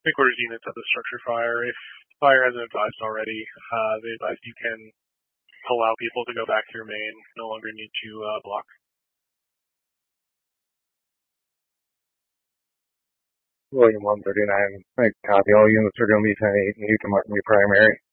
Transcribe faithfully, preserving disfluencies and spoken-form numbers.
three-quarters units at the structure fire. If fire hasn't advised already, uh, they advise you can allow people to go back through main, no longer need to uh, block. William one thirty-nine, I copy. All units are going to be ten eight, and you can mark me primary.